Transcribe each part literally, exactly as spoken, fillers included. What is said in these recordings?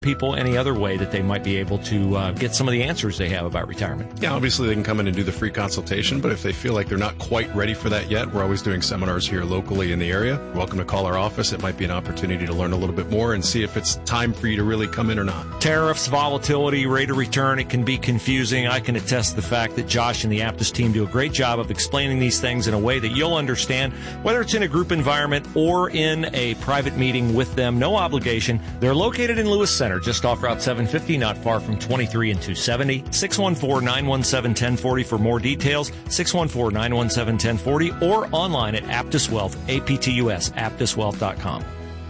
people any other way that they might be able to uh, get some of the answers they have about retirement? Yeah, obviously they can come in and do the free consultation, but if they feel like they're not quite ready for that yet, we're always doing seminars here locally in the area. You're welcome to call our office. It might be an opportunity to learn a little bit more and see if it's time for you to really come in or not. Tariffs, volatility, rate of return, it can be confusing. I can attest to the fact that Josh and the Aptus team do a great job of explaining these things in a way that you'll understand, whether it's in a group environment or in a private meeting with them. No obligation. They're located in Lewis Center, just off Route seven fifty, not far from twenty-three and two seventy. six one four, nine one seven, one zero four zero for more details. six one four, nine one seven, one zero four zero or online at Aptus Wealth, A P T U S, aptus wealth dot com.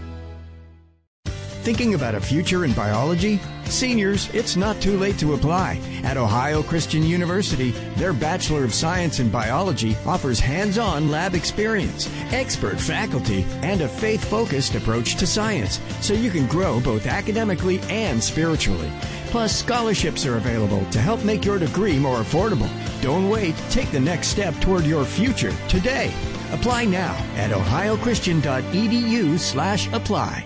Thinking about a future in biology? Seniors, it's not too late to apply. At Ohio Christian University, their Bachelor of Science in Biology offers hands-on lab experience, expert faculty, and a faith-focused approach to science, so you can grow both academically and spiritually. Plus, scholarships are available to help make your degree more affordable. Don't wait. Take the next step toward your future today. Apply now at ohiochristian.edu slash apply.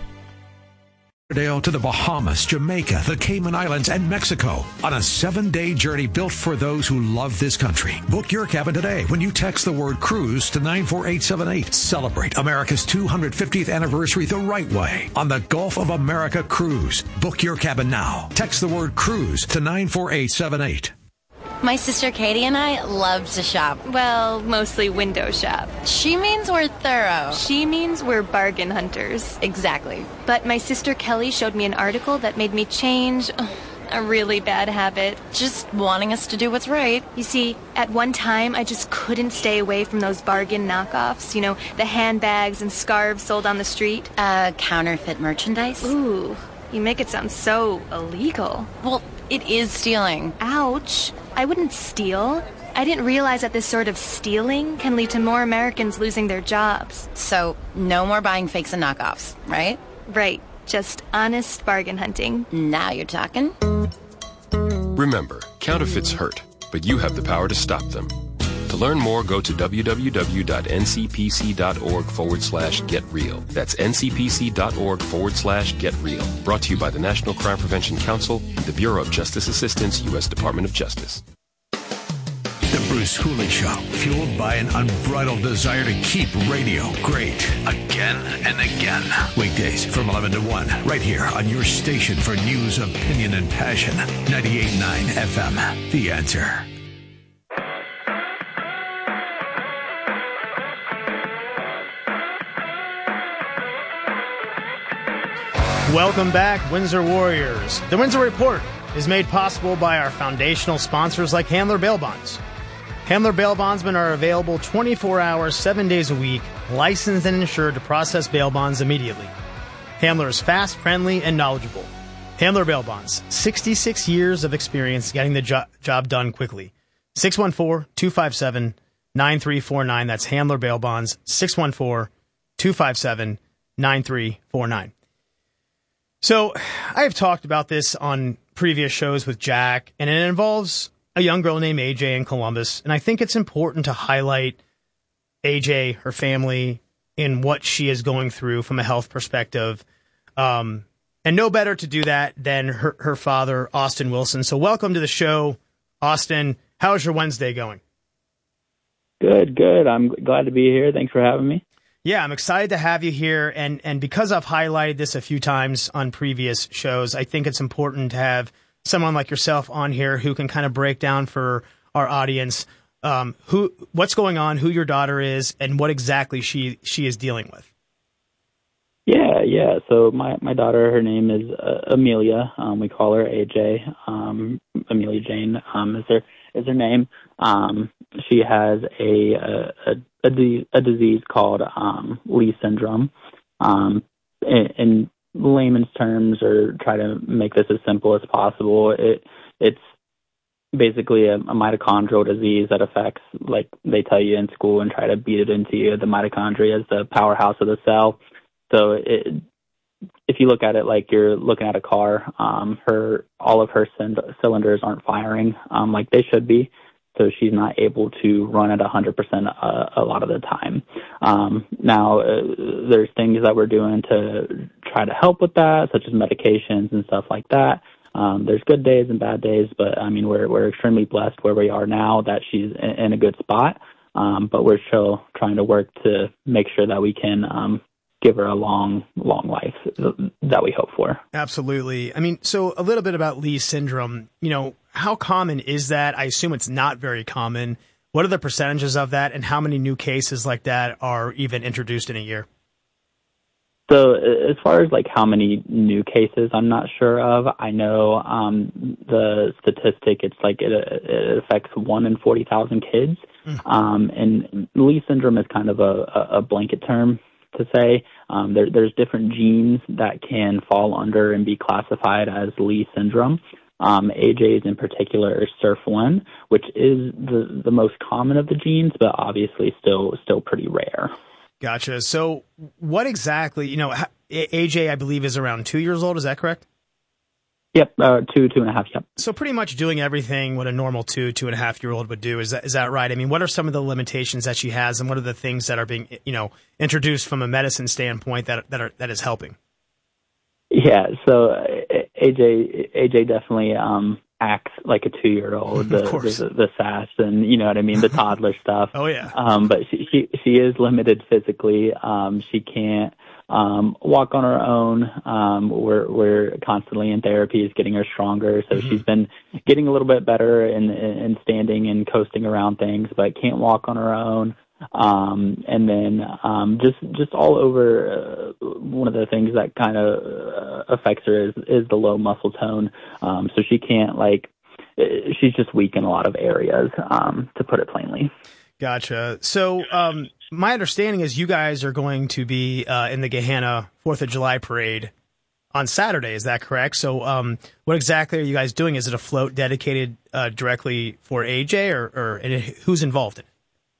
To the Bahamas, Jamaica, the Cayman Islands, and Mexico on a seven-day journey built for those who love this country. Book your cabin today when you text the word cruise to nine four eight seven eight. Celebrate America's two hundred fiftieth anniversary the right way on the Gulf of America Cruise. Book your cabin now. Text the word cruise to nine four eight seven eight. My sister Katie and I love to shop. Well, mostly window shop. She means we're thorough. She means we're bargain hunters. Exactly. But my sister Kelly showed me an article that made me change a really bad habit. Just wanting us to do what's right. You see, at one time, I just couldn't stay away from those bargain knockoffs. You know, the handbags and scarves sold on the street. Uh, counterfeit merchandise? Ooh, you make it sound so illegal. Well, it is stealing. Ouch. I wouldn't steal. I didn't realize that this sort of stealing can lead to more Americans losing their jobs. So, no more buying fakes and knockoffs, right? Right. Just honest bargain hunting. Now you're talking. Remember, counterfeits hurt, but you have the power to stop them. To learn more, go to www.ncpc.org forward slash get real. That's ncpc.org forward slash get real. Brought to you by the National Crime Prevention Council and the Bureau of Justice Assistance, U S Department of Justice. The Bruce Hooley Show, fueled by an unbridled desire to keep radio great again and again. Weekdays from eleven to one, right here on your station for news, opinion, and passion. ninety-eight point nine F M, The Answer. Welcome back, Windsor Warriors. The Windsor Report is made possible by our foundational sponsors like Hamler Bail Bonds. Hamler Bail Bondsmen are available twenty-four hours, seven days a week, licensed and insured to process bail bonds immediately. Hamler is fast, friendly, and knowledgeable. Hamler Bail Bonds, sixty-six years of experience getting the jo- job done quickly. six one four, two five seven, nine three four nine. That's Hamler Bail Bonds, six one four, two five seven, nine three four nine. So I have talked about this on previous shows with Jack, and it involves a young girl named A J in Columbus. And I think it's important to highlight A J, her family, in what she is going through from a health perspective. Um, and no better to do that than her, her father, Austin Wilson. So welcome to the show, Austin. How's your Wednesday going? Good, good. I'm glad to be here. Thanks for having me. Yeah, I'm excited to have you here, and, and because I've highlighted this a few times on previous shows, I think it's important to have someone like yourself on here who can kind of break down for our audience um, who what's going on, who your daughter is, and what exactly she she is dealing with. Yeah, yeah. So my, my daughter, her name is uh, Amelia. Um, we call her A J. Um, Amelia Jane um, is her is her name. Um, she has a a, a A, di- a disease called um, Lee syndrome. Um, in, in layman's terms, or try to make this as simple as possible, it it's basically a, a mitochondrial disease that affects, like they tell you in school and try to beat it into you, the mitochondria is the powerhouse of the cell. So it, if you look at it like you're looking at a car, um, her all of her c- cylinders aren't firing um, like they should be. so she's not able to run at one hundred percent a, a lot of the time. Um, now, uh, there's things that we're doing to try to help with that, such as medications and stuff like that. Um, there's good days and bad days, but, I mean, we're we're extremely blessed where we are now that she's in, in a good spot, um, but we're still trying to work to make sure that we can um, give her a long, long life that we hope for. Absolutely. I mean, so a little bit about Leigh syndrome. You know, how common is that? I assume it's not very common. What are the percentages of that, and how many new cases like that are even introduced in a year? So as far as like how many new cases, I'm not sure of. I know um, the statistic, it's like it, it affects one in forty thousand kids. Mm. Um, and Leigh syndrome is kind of a, a blanket term to say. Um, there, there's different genes that can fall under and be classified as Leigh syndrome. Um, A J's in particular is S E R F one, which is the, the most common of the genes, but obviously still still pretty rare. Gotcha. So what exactly, you know, A J, I believe, is around two years old. Is that correct? Yep, uh, two, two and a half, yep. So pretty much doing everything what a normal two, two and a half year old would do. Is that is that right? I mean, what are some of the limitations that she has, and what are the things that are being, you know, introduced from a medicine standpoint that that are that is helping? Yeah, so A J A J definitely um, acts like a two-year-old, the, the, the sass and, you know what I mean, the toddler stuff. Oh, yeah. Um, but she, she she is limited physically. Um, she can't um, walk on her own. Um, we're we're constantly in therapy, is getting her stronger. So mm-hmm. she's been getting a little bit better in, in standing and coasting around things, but can't walk on her own. Um, and then, um, just, just all over, uh, one of the things that kind of uh, affects her is, is the low muscle tone. Um, so she can't like, she's just weak in a lot of areas, um, to put it plainly. Gotcha. So, um, my understanding is you guys are going to be, uh, in the Gahanna fourth of July parade on Saturday. Is that correct? So, um, what exactly are you guys doing? Is it a float dedicated, uh, directly for A J, or, or and who's involved in it?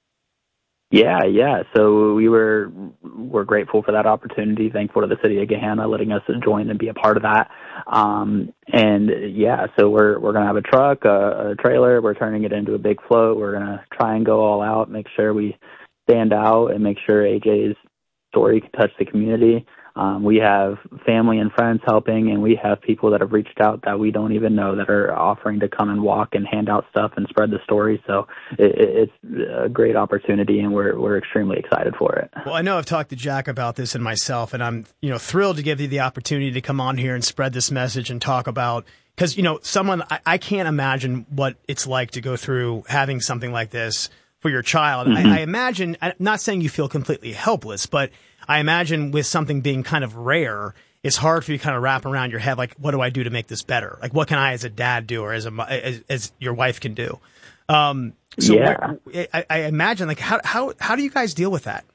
Yeah, yeah. So we were we're grateful for that opportunity. Thankful to the city of Gahanna letting us join and be a part of that. Um, and yeah, so we're we're gonna have a truck, a, a trailer. We're turning it into a big float. We're gonna try and go all out, make sure we stand out, and make sure A J's story can touch the community. Um, we have family and friends helping, and we have people that have reached out that we don't even know that are offering to come and walk and hand out stuff and spread the story. So it, it's a great opportunity, and we're we're extremely excited for it. Well, I know I've talked to Jack about this and myself, and I'm you know thrilled to give you the opportunity to come on here and spread this message and talk about, because you know someone I, I can't imagine what it's like to go through having something like this for your child. Mm-hmm. I, I imagine, I'm not saying you feel completely helpless, but I imagine with something being kind of rare, it's hard for you to kind of wrap around your head, like, what do I do to make this better? Like, what can I as a dad do, or as a as, as your wife can do? Um, so yeah. where, I, I imagine, like, how how how do you guys deal with that?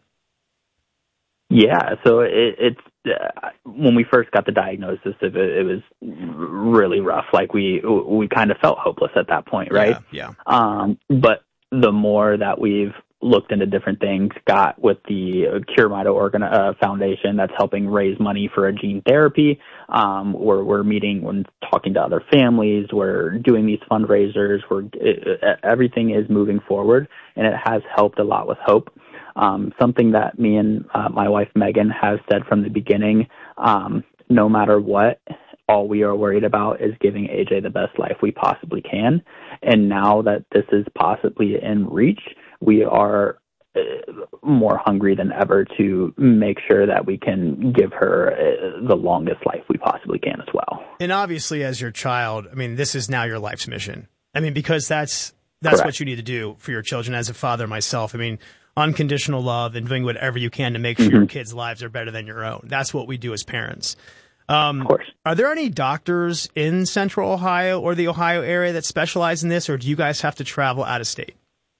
Yeah, so it, it's uh, when we first got the diagnosis, it, it was really rough. Like we we kind of felt hopeless at that point, right? Yeah. yeah. Um, but the more that we've looked into different things, got with the Cure Mito Organ uh, Foundation that's helping raise money for a gene therapy. Um, we're, we're meeting and talking to other families. We're doing these fundraisers. We're, it, everything is moving forward, and it has helped a lot with hope. Um, something that me and uh, my wife, Megan, have said from the beginning, um, no matter what, all we are worried about is giving A J the best life we possibly can. And now that this is possibly in reach, we are uh, more hungry than ever to make sure that we can give her uh, the longest life we possibly can as well. And obviously, as your child, I mean, this is now your life's mission. I mean, because that's that's Correct. what you need to do for your children. As a father myself, I mean, unconditional love and doing whatever you can to make sure mm-hmm. your kids' lives are better than your own. That's what we do as parents. Um, of course. Are there any doctors in Central Ohio or the Ohio area that specialize in this, or do you guys have to travel out of state?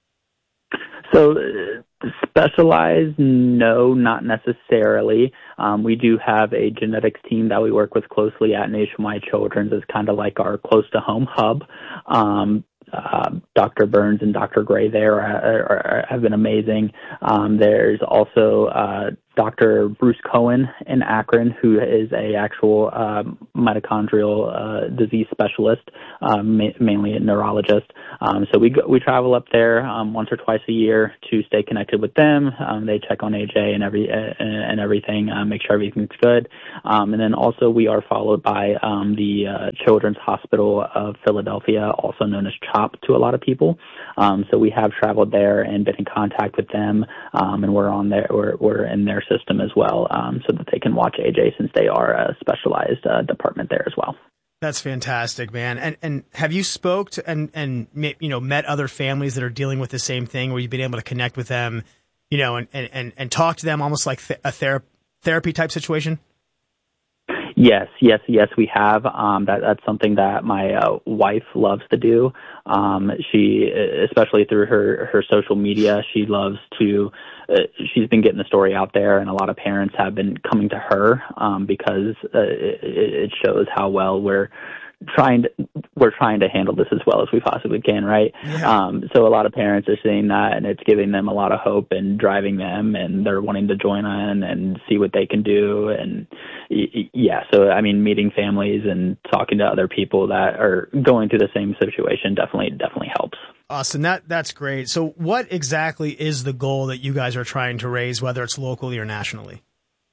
So uh, specialized, no, not necessarily. Um, we do have a genetics team that we work with closely at Nationwide Children's as kind of like our close-to-home hub. Um, uh, Doctor Burns and Doctor Gray there are, are, are, have been amazing. Um, there's also uh, Doctor Bruce Cohen in Akron, who is a actual um, mitochondrial uh, disease specialist, um, ma- mainly a neurologist. Um, so we go, we travel up there um, once or twice a year to stay connected with them. Um, they check on A J and every uh, and everything, uh, make sure everything's good. Um, and then also we are followed by um, the uh, Children's Hospital of Philadelphia, also known as CHOP to a lot of people. Um, so we have traveled there and been in contact with them, um, and we're on there. We're, we're in their system as well, um, so that they can watch A J since they are a specialized uh, department there as well. That's fantastic, man. And and have you spoke to and and you know met other families that are dealing with the same thing, where you've been able to connect with them, you know, and and and, and talk to them almost like th- a ther- therapy type situation? Yes, yes, yes, we have. Um, that, that's something that my uh, wife loves to do. Um, she, especially through her, her social media, she loves to, uh, she's been getting the story out there, and a lot of parents have been coming to her um, because uh, it, it shows how well we're trying to, we're trying to handle this as well as we possibly can, right? Yeah. Um, so a lot of parents are seeing that, and it's giving them a lot of hope and driving them, and they're wanting to join in and see what they can do. And yeah, so I mean, meeting families and talking to other people that are going through the same situation definitely, definitely helps. Austin, that that's great. So what exactly is the goal that you guys are trying to raise, whether it's locally or nationally?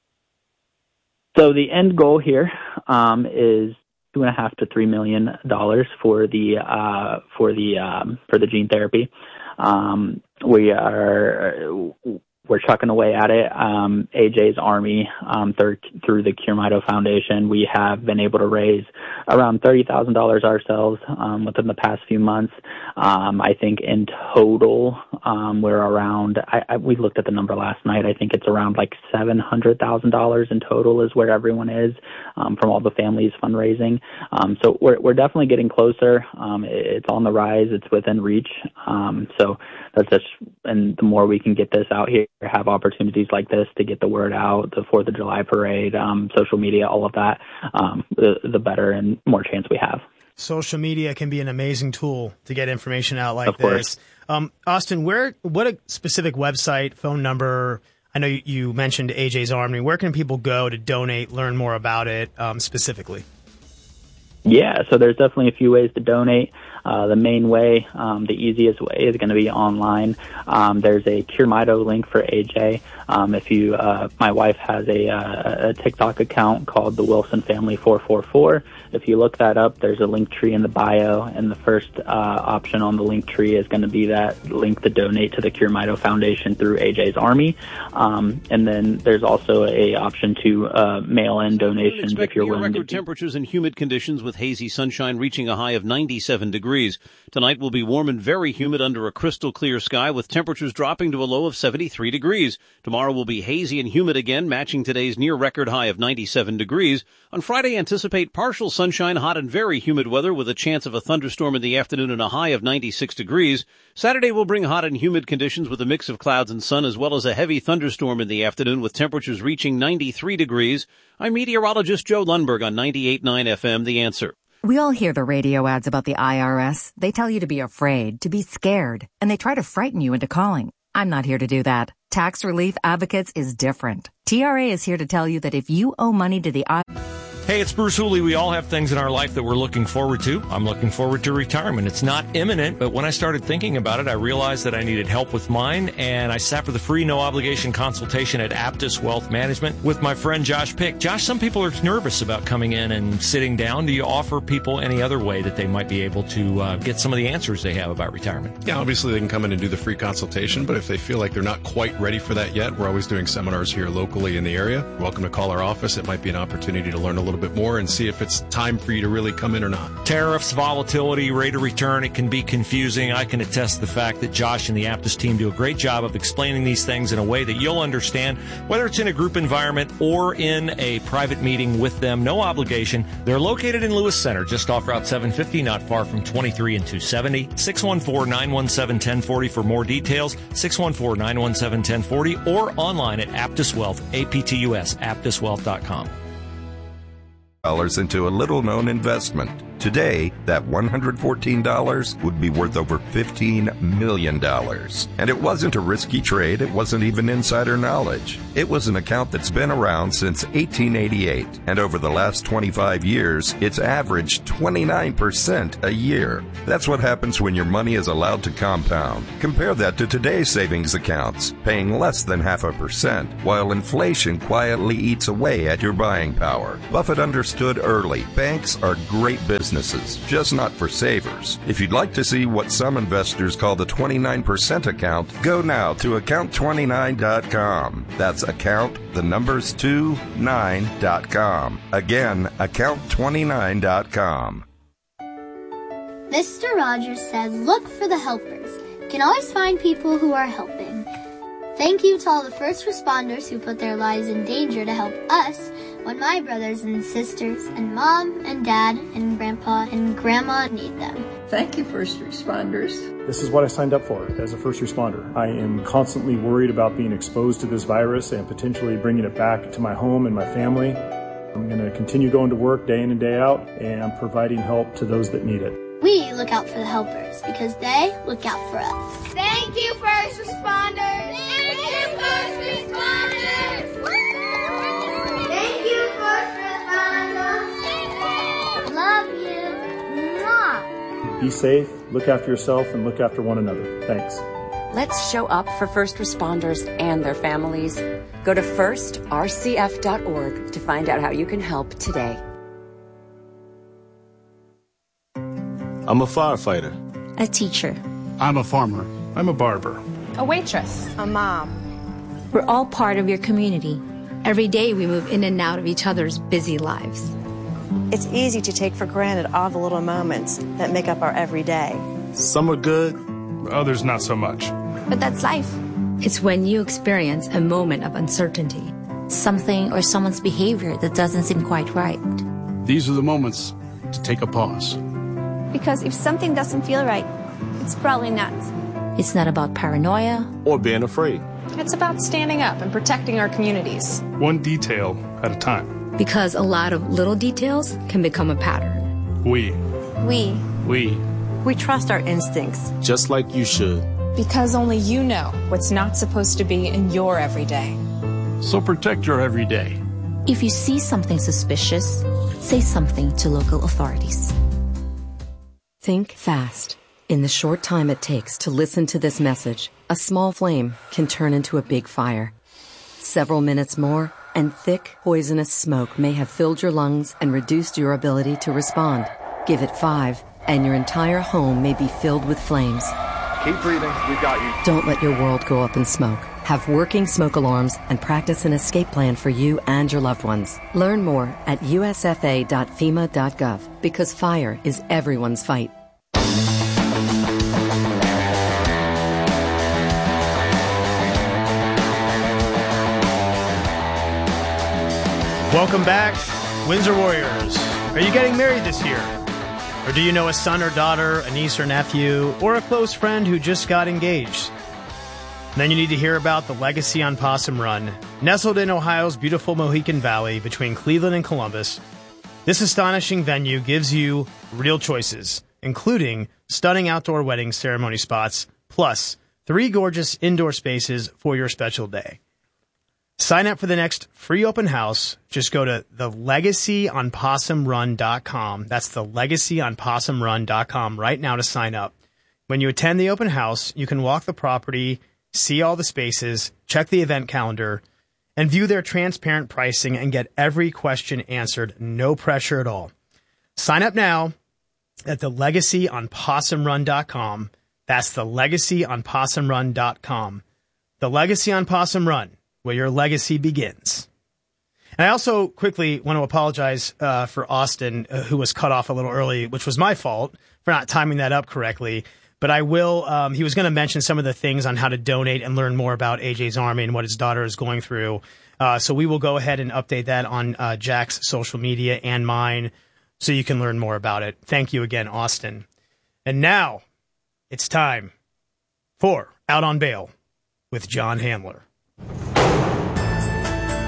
So the end goal here um, is two and a half to three million dollars for the uh, for the um, for the gene therapy. Um, we are we're chucking away at it. Um, A J's Army um, through, through the Cure Mito Foundation, we have been able to raise around thirty thousand dollars ourselves um, within the past few months. Um, I think in total um, we're around. I, I, we looked at the number last night. I think it's around like seven hundred thousand dollars in total is where everyone is um, from all the families fundraising. Um, so we're we're definitely getting closer. Um, it, it's on the rise. It's within reach. Um, so that's just, and the more we can get this out here, have opportunities like this to get the word out, the Fourth of July parade, um, social media, all of that, um, the, the better and more chance we have. Social media can be an amazing tool to get information out like of course. this. Um, Austin, where, what a specific website, phone number? I know you, you mentioned A J's Army. Where can people go to donate, learn more about it um, specifically? Yeah, so there's definitely a few ways to donate. Uh, the main way, um, the easiest way is going to be online. Um, there's a Cure Mito link for A J. Um, if you, uh, my wife has a, uh, a TikTok account called the Wilson Family four four four. If you look that up, there's a link tree in the bio, and the first uh, option on the link tree is going to be that link to donate to the Cure Mito Foundation through A J's Army. Um, and then there's also a option to uh, mail in donations if you're willing to. Record temperatures and humid conditions with hazy sunshine reaching a high of ninety-seven degrees. Tonight will be warm and very humid under a crystal clear sky with temperatures dropping to a low of seventy-three degrees. Tomorrow will be hazy and humid again, matching today's near record high of ninety-seven degrees. On Friday, anticipate partial sunshine, hot and very humid weather with a chance of a thunderstorm in the afternoon and a high of ninety-six degrees. Saturday will bring hot and humid conditions with a mix of clouds and sun, as well as a heavy thunderstorm in the afternoon with temperatures reaching ninety-three degrees. I'm meteorologist Joe Lundberg on ninety-eight point nine F M, The Answer. We all hear the radio ads about the I R S. They tell you to be afraid, to be scared, and they try to frighten you into calling. I'm not here to do that. Tax Relief Advocates is different. T R A is here to tell you that if you owe money to the I R S... Hey, it's Bruce Hooley. We all have things in our life that we're looking forward to. I'm looking forward to retirement. It's not imminent, but when I started thinking about it, I realized that I needed help with mine, and I sat for the free, no-obligation consultation at Aptus Wealth Management with my friend Josh Pick. Josh, some people are nervous about coming in and sitting down. Do you offer people any other way that they might be able to uh, get some of the answers they have about retirement? Yeah, obviously they can come in and do the free consultation, but if they feel like they're not quite ready for that yet, we're always doing seminars here locally in the area. You're welcome to call our office. It might be an opportunity to learn a little bit more and see if it's time for you to really come in or not. Tariffs, volatility, rate of return, it can be confusing. I can attest to the fact that Josh and the Aptus team do a great job of explaining these things in a way that you'll understand, whether it's in a group environment or in a private meeting with them. No obligation. They're located in Lewis Center, just off Route seven fifty, not far from twenty-three and two seventy. six one four, nine one seven, one zero four zero for more details. six one four, nine one seven, one zero four zero or online at Aptus Wealth, A P T U S, aptus wealth dot com. Dollars into a little-known investment. Today, that one hundred fourteen dollars would be worth over fifteen million dollars. And it wasn't a risky trade. It wasn't even insider knowledge. It was an account that's been around since eighteen eighty-eight. And over the last twenty-five years, it's averaged twenty-nine percent a year. That's what happens when your money is allowed to compound. Compare that to today's savings accounts, paying less than half a percent, while inflation quietly eats away at your buying power. Buffett understood early, banks are great businesses. Businesses, just not for savers. If you'd like to see what some investors call the twenty-nine percent account, go now to account twenty-nine dot com. That's account, the numbers two, nine dot com. Again, account twenty-nine dot com. Mister Rogers said, look for the helpers. You can always find people who are helping. Thank you to all the first responders who put their lives in danger to help us when my brothers and sisters and mom and dad and grandpa and grandma need them. Thank you, first responders. This is what I signed up for as a first responder. I am constantly worried about being exposed to this virus and potentially bringing it back to my home and my family. I'm going to continue going to work day in and day out and providing help to those that need it. We look out for the helpers because they look out for us. Thank you, first responders. Thank you, first responders. Thank you, first responders. Love you. Mwah. Be safe, look after yourself, and look after one another. Thanks. Let's show up for first responders and their families. Go to first r c f dot org to find out how you can help today. I'm a firefighter. A teacher. I'm a farmer. I'm a barber. A waitress. A mom. We're all part of your community. Every day we move in and out of each other's busy lives. It's easy to take for granted all the little moments that make up our everyday. Some are good, others not so much. But that's life. It's when you experience a moment of uncertainty. Something or someone's behavior that doesn't seem quite right. These are the moments to take a pause. Because if something doesn't feel right, it's probably not. It's not about paranoia or being afraid. It's about standing up and protecting our communities. One detail at a time. Because a lot of little details can become a pattern. We. We. We. We trust our instincts. Just like you should. Because only you know what's not supposed to be in your everyday. So protect your everyday. If you see something suspicious, say something to local authorities. Think fast. In the short time it takes to listen to this message, a small flame can turn into a big fire. Several minutes more, and thick, poisonous smoke may have filled your lungs and reduced your ability to respond. Give it five, and your entire home may be filled with flames. Keep breathing. We've got you. Don't let your world go up in smoke. Have working smoke alarms and practice an escape plan for you and your loved ones. Learn more at u s f a dot fema dot gov because fire is everyone's fight. Welcome back, Windsor Warriors. Are you getting married this year? Or do you know a son or daughter, a niece or nephew, or a close friend who just got engaged? Then you need to hear about the Legacy on Possum Run. Nestled in Ohio's beautiful Mohican Valley between Cleveland and Columbus, this astonishing venue gives you real choices, including stunning outdoor wedding ceremony spots, plus three gorgeous indoor spaces for your special day. Sign up for the next free open house. Just go to the legacy on possum run dot com. That's the legacy on possum run dot com right now to sign up. When you attend the open house, you can walk the property, see all the spaces, check the event calendar, and view their transparent pricing and get every question answered. No pressure at all. Sign up now at the legacy on possum run dot com. That's the legacy on possum run dot com. The Legacy on Possum Run, where your legacy begins. And I also quickly want to apologize uh, for Austin, uh, who was cut off a little early, which was my fault for not timing that up correctly. But I will, um, he was going to mention some of the things on how to donate and learn more about A J's Army and what his daughter is going through. Uh, so we will go ahead and update that on uh, Jack's social media and mine so you can learn more about it. Thank you again, Austin. And now it's time for Out on Bail with John Handler.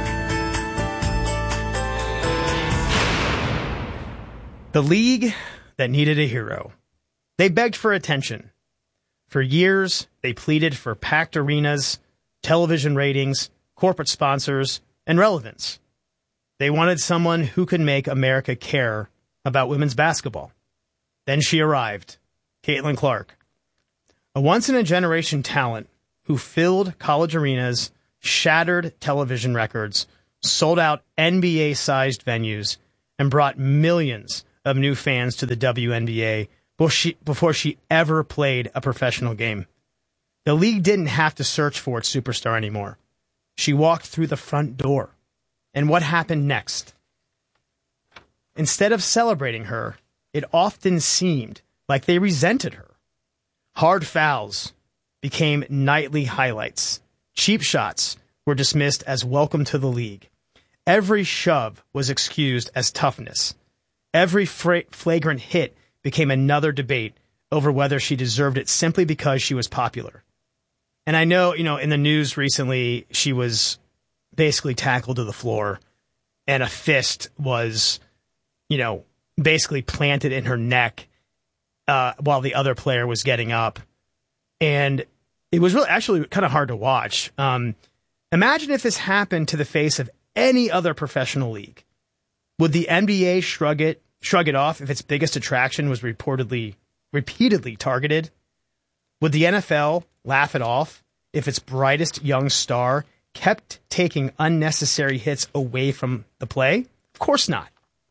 The league that needed a hero. They begged for attention. For years, they pleaded for packed arenas, television ratings, corporate sponsors, and relevance. They wanted someone who could make America care about women's basketball. Then she arrived, Caitlin Clark, a once-in-a-generation talent who filled college arenas, shattered television records, sold out N B A-sized venues, and brought millions of new fans to the W N B A before she, before she ever played a professional game. The league didn't have to search for its superstar anymore. She walked through the front door. And what happened next? Instead of celebrating her, it often seemed like they resented her. Hard fouls became nightly highlights. Cheap shots were dismissed as welcome to the league. Every shove was excused as toughness. Every fra- flagrant hit became another debate over whether she deserved it simply because she was popular. And I know, you know, in the news recently, she was basically tackled to the floor and a fist was, you know, basically planted in her neck uh, while the other player was getting up. And it was really actually kind of hard to watch. Um, imagine if this happened to the face of any other professional league. Would the N B A shrug it, shrug it off if its biggest attraction was reportedly, repeatedly targeted? Would the N F L laugh it off if its brightest young star kept taking unnecessary hits away from the play? Of course not.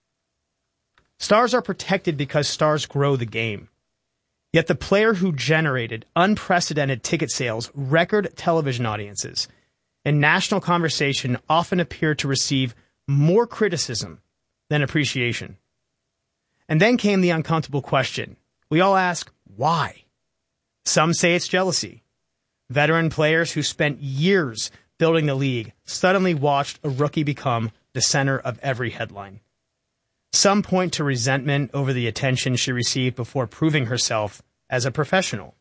Stars are protected because stars grow the game. Yet the player who generated unprecedented ticket sales, record television audiences, and national conversation often appeared to receive more criticism than appreciation. And then came the uncomfortable question. We all ask, why? Some say it's jealousy. Veteran players who spent years building the league suddenly watched a rookie become the center of every headline. Some point to resentment over the attention she received before proving herself as a professional.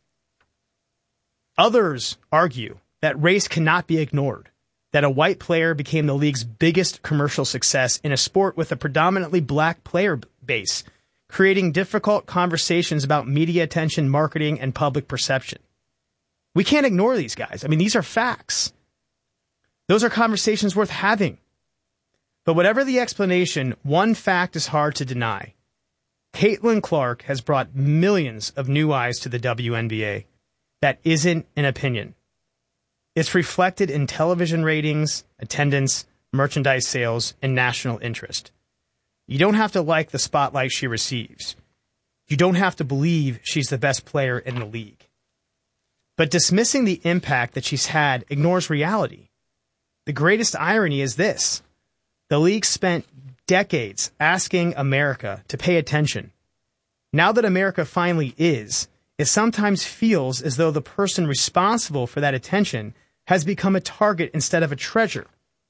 Others argue that race cannot be ignored, that a white player became the league's biggest commercial success in a sport with a predominantly black player base, creating difficult conversations about media attention, marketing, and public perception. We can't ignore these guys. I mean, these are facts. Those are conversations worth having. But whatever the explanation, one fact is hard to deny. Caitlin Clark has brought millions of new eyes to the W N B A. That isn't an opinion. It's reflected in television ratings, attendance, merchandise sales, and national interest. You don't have to like the spotlight she receives. You don't have to believe she's the best player in the league. But dismissing the impact that she's had ignores reality. The greatest irony is this. The league spent decades asking America to pay attention. Now that America finally is, it sometimes feels as though the person responsible for that attention has become a target instead of a treasure.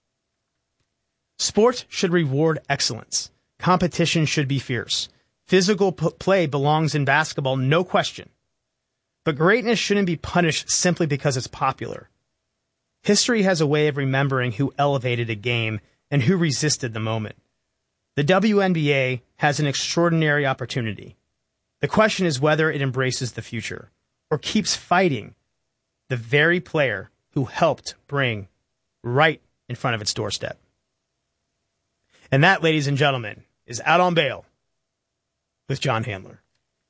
Sports should reward excellence. Competition should be fierce. Physical p- play belongs in basketball, no question. But greatness shouldn't be punished simply because it's popular. History has a way of remembering who elevated a game and who resisted the moment. The W N B A has an extraordinary opportunity. The question is whether it embraces the future or keeps fighting the very player who helped bring right in front of its doorstep. And that, ladies and gentlemen, is Out on Bail with John Handler.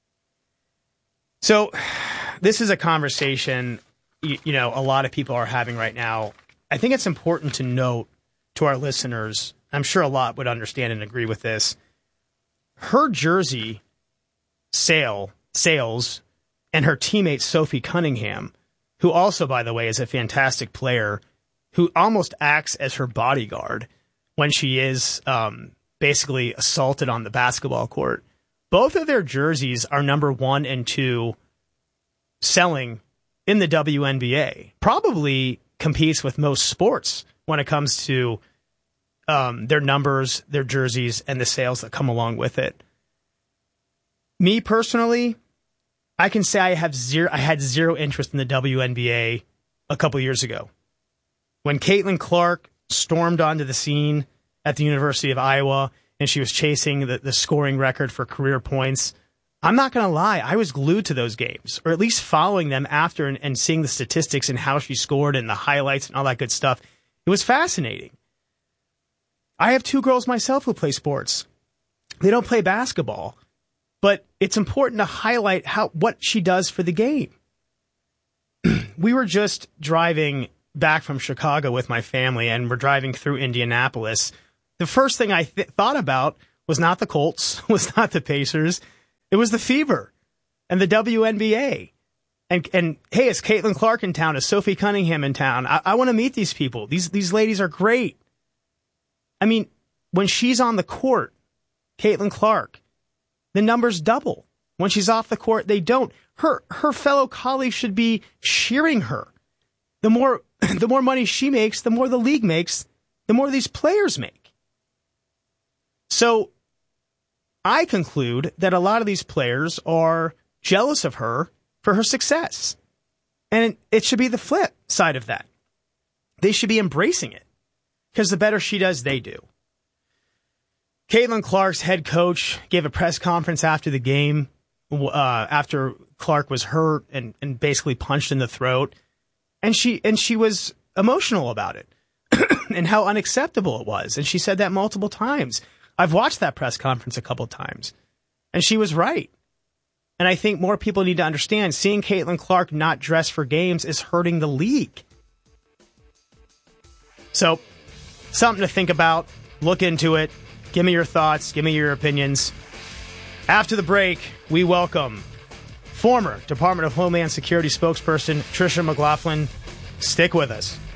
So this is a conversation, you, you know, a lot of people are having right now. I think it's important to note to our listeners, I'm sure a lot would understand and agree with this. Her jersey sale, sales and her teammate Sophie Cunningham, who also, by the way, is a fantastic player, who almost acts as her bodyguard when she is um, basically assaulted on the basketball court. Both of their jerseys are number one and two selling in the W N B A. Probably competes with most sports when it comes to um, their numbers, their jerseys, and the sales that come along with it. Me personally, I can say I have zero. I had zero interest in the W N B A a couple years ago when Caitlin Clark stormed onto the scene at the University of Iowa and she was chasing the, the scoring record for career points I'm not going to lie, I was glued to those games, or at least following them after and, and seeing the statistics and how she scored and the highlights and all that good stuff. It was fascinating. I have two girls myself who play sports. They don't play basketball, but it's important to highlight how what she does for the game. We were just driving back from Chicago with my family, and we're driving through Indianapolis. The first thing I th- thought about was not the Colts, was not the Pacers. It was the Fever and the W N B A. And, and hey, is Caitlin Clark in town? Is Sophie Cunningham in town? I, I want to meet these people. These, these ladies are great. I mean, when she's on the court, Caitlin Clark, the numbers double. When she's off the court, they don't. Her her fellow colleagues should be cheering her. The more the more money she makes, the more the league makes, the more these players make. So I conclude that a lot of these players are jealous of her for her success. And it should be the flip side of that. They should be embracing it, because the better she does, they do. Caitlin Clark's head coach gave a press conference after the game, uh, after Clark was hurt and, and basically punched in the throat. And she and she was emotional about it and how unacceptable it was. And she said that multiple times. I've watched that press conference a couple times, and she was right. And I think more people need to understand, seeing Caitlin Clark not dress for games is hurting the league. So, something to think about. Look into it. Give me your thoughts. Give me your opinions. After the break, we welcome former Department of Homeland Security spokesperson Tricia McLaughlin. Stick with us.